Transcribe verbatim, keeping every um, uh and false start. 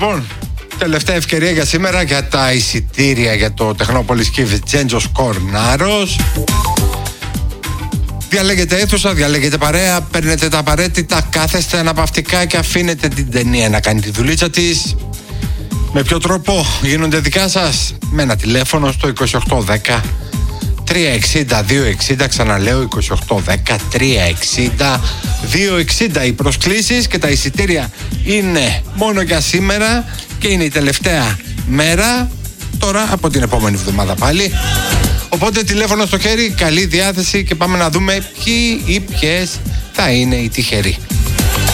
Λοιπόν, τελευταία ευκαιρία για σήμερα για τα εισιτήρια για το Τεχνόπολης Κιβ Τζέντζος Κορνάρος. Διαλέγετε αίθουσα, διαλέγετε παρέα, παίρνετε τα απαραίτητα, κάθεστε αναπαυτικά και αφήνετε την ταινία να κάνει τη δουλίτσα της. Με ποιο τρόπο γίνονται δικά σας? Με ένα τηλέφωνο στο είκοσι οκτώ δέκα τριακόσια εξήντα δύο εξήντα, ξαναλέω είκοσι οκτώ δέκα τριακόσια εξήντα δύο εξήντα. Οι προσκλήσεις και τα εισιτήρια είναι μόνο για σήμερα και είναι η τελευταία μέρα τώρα από την επόμενη εβδομάδα πάλι. Οπότε τηλέφωνο στο χέρι, καλή διάθεση και πάμε να δούμε ποιοι ή ποιες θα είναι οι τυχεροί.